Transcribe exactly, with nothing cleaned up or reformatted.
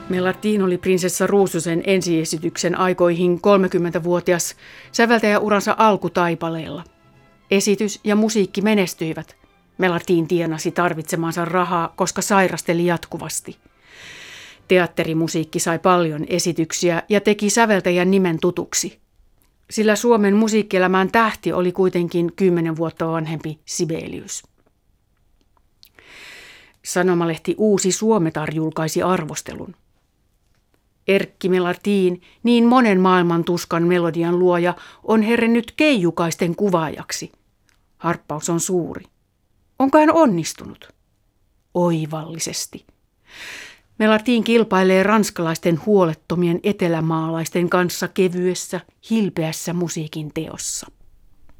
Melartin oli prinsessa Ruususen ensiesityksen aikoihin kolmekymmentävuotias säveltäjäuransa alkutaipaleella. Esitys ja musiikki menestyivät. Melartin tienasi tarvitsemansa rahaa, koska sairasteli jatkuvasti. Teatterimusiikki sai paljon esityksiä ja teki säveltäjän nimen tutuksi. Sillä Suomen musiikkielämän tähti oli kuitenkin kymmenen vuotta vanhempi Sibelius. Sanomalehti Uusi Suometar julkaisi arvostelun. Erkki Melartin, niin monen maailman tuskan melodian luoja, on herännyt keijukaisten kuvaajaksi. Harppaus on suuri. Onko hän onnistunut? Oivallisesti. Melartin kilpailee ranskalaisten huolettomien etelämaalaisten kanssa kevyessä, hilpeässä musiikin teossa.